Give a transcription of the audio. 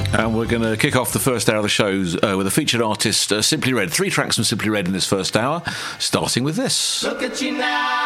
And we're going to kick off the first hour of the shows with a featured artist, Simply Red. 3 tracks from Simply Red in this first hour, starting with this. Look at you now.